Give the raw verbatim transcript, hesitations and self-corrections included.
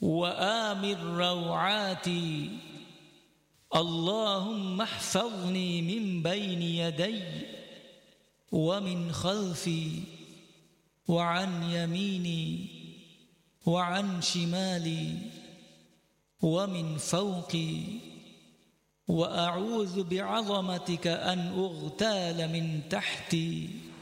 وآمن روعاتي. اللهم احفظني من بين يدي ومن خلفي وعن يميني وعن شمالي ومن فوقي، وأعوذ بعظمتك أن أغتال من تحتي.